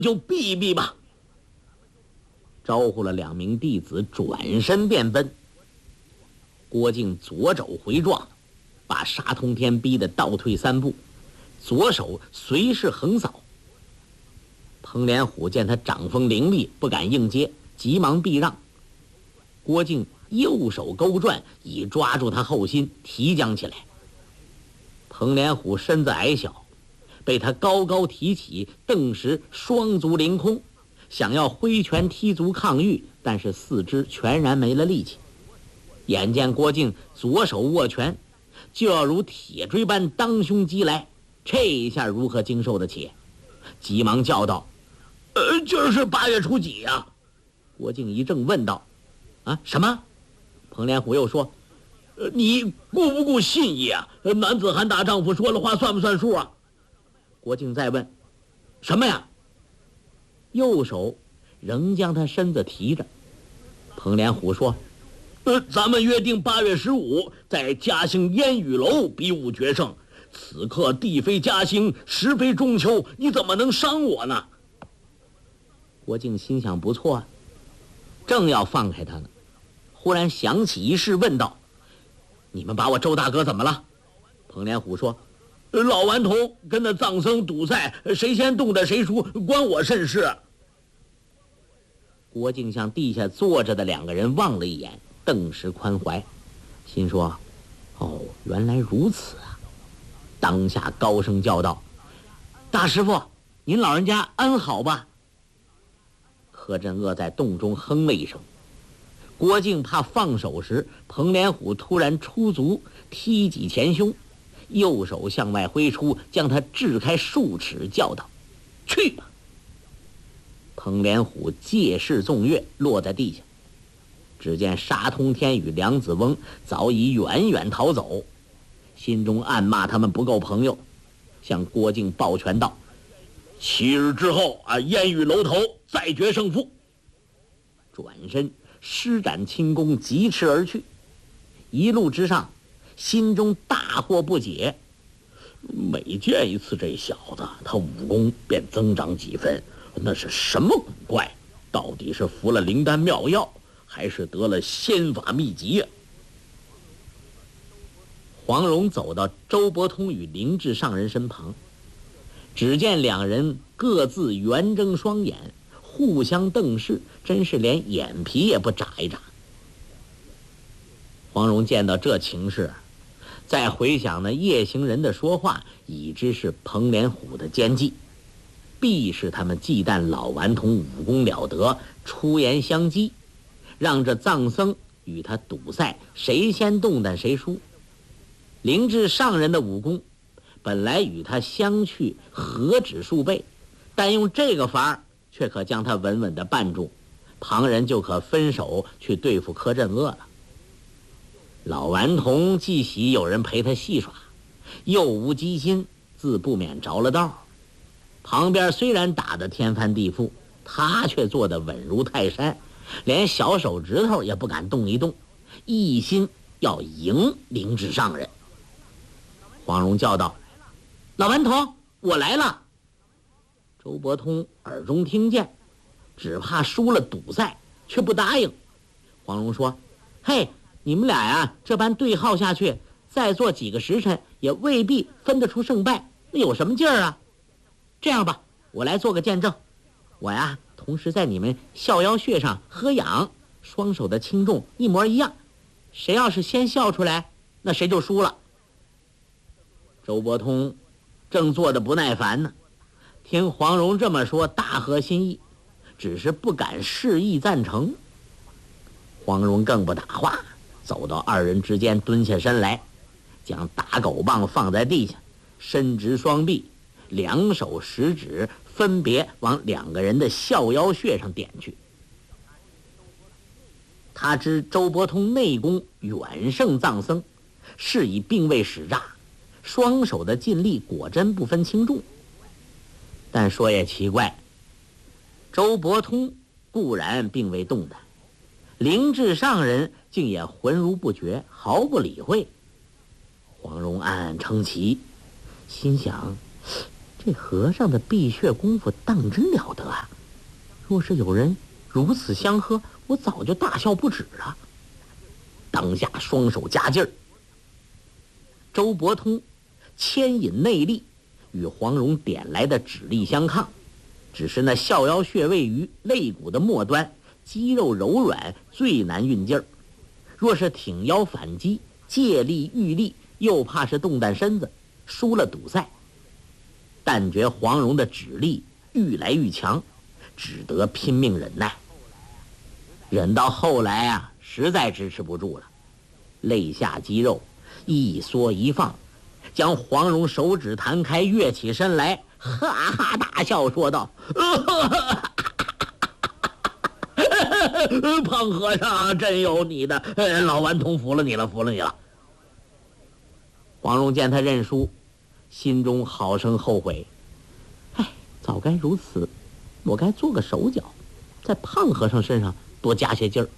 就避避吧。招呼了2名弟子，转身便奔。郭靖左肘回撞，把沙通天逼得倒退3步，左手随势横扫。彭连虎见他掌风凌厉，不敢应接，急忙避让。郭靖右手勾转，已抓住他后心，提将起来。彭连虎身子矮小，被他高高提起，顿时双足凌空，想要挥拳踢足抗御，但是四肢全然没了力气。眼见郭靖左手握拳，就要如铁锥般当胸击来，这一下如何经受得起？急忙叫道：今儿是8月初几呀？郭靖一怔，问道：什么？彭连虎又说：你顾不顾信义啊？男子汉大丈夫说了话算不算数啊？郭靖再问：什么呀？右手仍将他身子提着。彭连虎说：咱们约定8月15在嘉兴烟雨楼比武决胜，此刻地非嘉兴，时非中秋，你怎么能伤我呢？郭靖心想不错，正要放开他呢，忽然想起一事，问道：你们把我周大哥怎么了？彭连虎说：老顽童跟那藏僧赌赛，谁先动的谁输，关我甚事。郭靖向地下坐着的2个人望了一眼，顿时宽怀，心说：原来如此啊！当下高声叫道：大师傅，您老人家安好吧？柯镇恶在洞中哼了一声。郭靖怕放手时，彭连虎突然出足，踢击前胸，右手向外挥出，将他掷开数尺，叫道：去吧！彭连虎借势纵跃，落在地下。只见沙通天与梁子翁早已远远逃走，心中暗骂他们不够朋友，向郭靖抱拳道：7日之后烟雨楼头再决胜负。转身施展轻功，疾驰而去。一路之上，心中大惑不解，每见一次这小子，他武功便增长几分，那是什么古怪？到底是服了灵丹妙药，还是得了仙法秘籍呀？黄蓉走到周伯通与灵智上人身旁，只见2人各自圆睁双眼，互相瞪视，真是连眼皮也不眨一眨。黄蓉见到这情势，再回想那夜行人的说话，已知是彭连虎的奸计，必是他们忌惮老顽童武功了得，出言相讥，让这藏僧与他赌赛，谁先动弹谁输。灵智上人的武功本来与他相去何止数倍，但用这个法儿却可将他稳稳地绊住，旁人就可分手去对付柯镇恶了。老顽童既喜有人陪他戏耍，又无机心，自不免着了道。旁边虽然打得天翻地覆，他却坐得稳如泰山，连小手指头也不敢动一动，一心要赢灵智上人。黄蓉叫道：老顽童，我来了。周伯通耳中听见，只怕输了赌赛，却不答应。黄蓉说：嘿，你们俩呀，这般对号下去，再做几个时辰也未必分得出胜败，那有什么劲儿啊？这样吧，我来做个见证。我呀，同时在你们笑腰穴上喝痒，双手的轻重一模一样，谁要是先笑出来，那谁就输了。周伯通正坐得不耐烦呢，听黄蓉这么说，大合心意，只是不敢示意赞成。黄蓉更不打话，走到2人之间，蹲下身来，将打狗棒放在地下，伸直双臂，2手食指分别往2个人的笑腰穴上点去。他知周伯通内功远胜藏僧，是以并未使诈，双手的劲力果真不分轻重。但说也奇怪，周伯通固然并未动弹，灵智上人竟也浑如不觉，毫不理会。黄蓉暗暗称奇，心想这和尚的辟穴功夫当真了得啊！若是有人如此相和，我早就大笑不止了。当下双手夹劲儿，周伯通牵引内力，与黄蓉点来的指力相抗，只是那逍遥穴位于肋骨的末端，肌肉柔软，最难运劲儿。若是挺腰反击，借力御力，又怕是动弹身子，输了赌赛。但觉黄蓉的指力愈来愈强，只得拼命忍耐。忍到后来啊，实在支持不住了，肋下肌肉一缩一放，将黄蓉手指弹开，跃起身来，哈哈大笑说道：“胖和尚真有你的，老顽童服了你了，服了你了。”黄蓉见他认输，心中好生后悔，早该如此，我该做个手脚，在胖和尚身上多加些劲儿。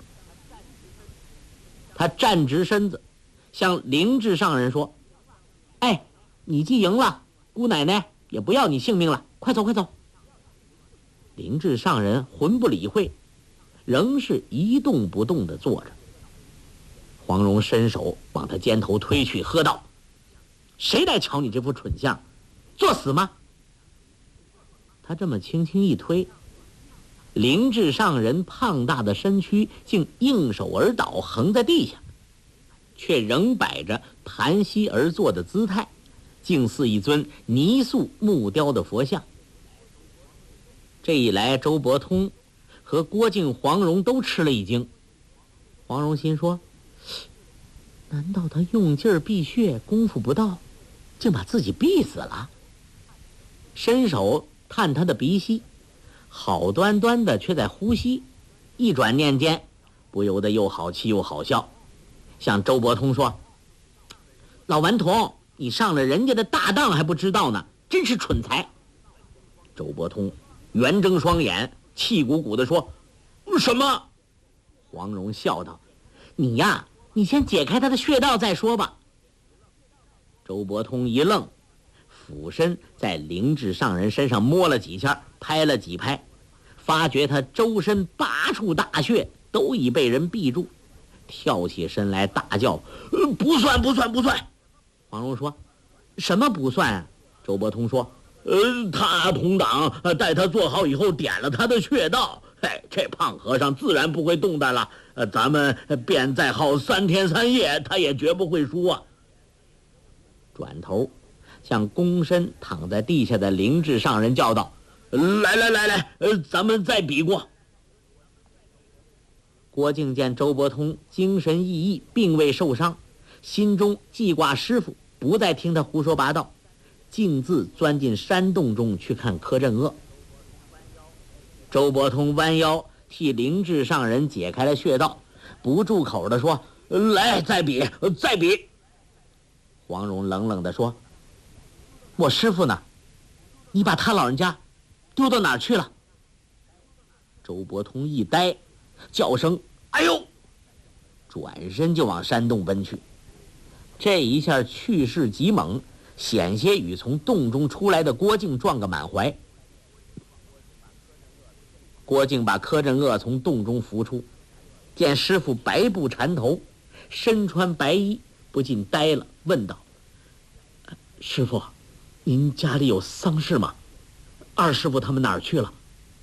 他站直身子，向灵智上人说：“你既赢了，姑奶奶也不要你性命了，快走快走。”灵智上人魂不理会，仍是一动不动地坐着。黄蓉伸手往他肩头推去，喝道：“谁来瞧你这副蠢相？作死吗？”他这么轻轻一推，灵智上人胖大的身躯竟应手而倒，横在地下，却仍摆着盘膝而坐的姿态，竟似一尊泥塑木雕的佛像。这一来，周伯通和郭靖、黄蓉都吃了一惊。黄蓉心说：难道他用劲儿辟穴，功夫不到，竟把自己逼死了？伸手探他的鼻息，好端端的却在呼吸，一转念间，不由得又好气又好笑，向周伯通说：老顽童，你上了人家的大当还不知道呢，真是蠢材。周伯通圆睁双眼，气鼓鼓地说：什么？黄蓉笑道：你呀，你先解开他的穴道再说吧。周伯通一愣，俯身在灵智上人身上摸了几下，拍了几拍，发觉他周身8处大穴都已被人闭住，跳起身来大叫：不算不算不算！黄蓉说：什么不算啊？周伯通说：他同党待他做好以后点了他的穴道，这胖和尚自然不会动弹了，咱们便再耗3天3夜，他也绝不会输啊。转头向躬身躺在地下的灵智上人叫道：来，咱们再比过。郭靖见周伯通精神奕奕，并未受伤，心中记挂师傅，不再听他胡说八道，径自钻进山洞中去看柯镇恶。周伯通弯腰替灵智上人解开了穴道，不住口地说：来，再比再比。黄蓉冷冷地说：我师傅呢？你把他老人家丢到哪儿去了？周伯通一呆，叫声哎呦，转身就往山洞奔去。这一下去势极猛，险些与从洞中出来的郭靖撞个满怀。郭靖把柯镇恶从洞中扶出，见师傅白布缠头，身穿白衣，不禁呆了，问道：师傅，您家里有丧事吗？二师傅他们哪儿去了？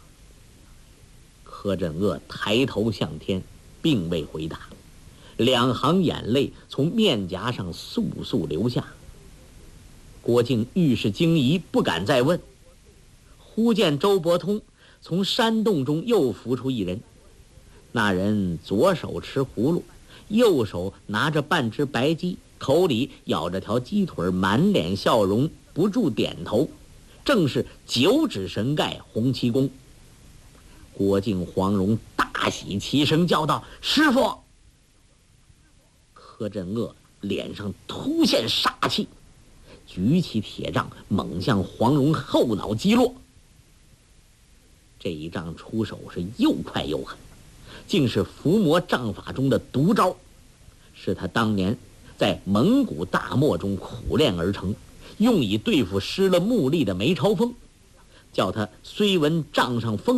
柯镇恶抬头向天，并未回答，2行眼泪从面颊上簌簌流下。郭靖愈是惊疑，不敢再问。忽见周伯通从山洞中又浮出一人，那人左手持葫芦，右手拿着半只白鸡，口里咬着条鸡腿，满脸笑容，不住点头，正是9指神丐洪七公。郭靖、黄蓉大喜，齐声叫道：师傅！柯镇恶脸上突现杀气，举起铁杖猛向黄蓉后脑击落。这一杖出手是又快又狠，竟是伏魔杖法中的独招，是他当年在蒙古大漠中苦练而成， 用以对付失了目力的梅超风，叫他虽闻帐上风